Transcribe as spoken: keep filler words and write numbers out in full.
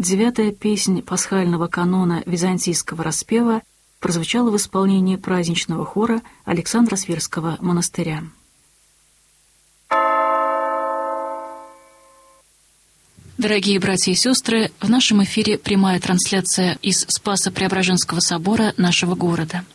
девятая песнь пасхального канона византийского распева прозвучала в исполнении праздничного хора Александра Сверского монастыря. Дорогие братья и сестры, в нашем эфире прямая трансляция из Спасо-Преображенского собора нашего города.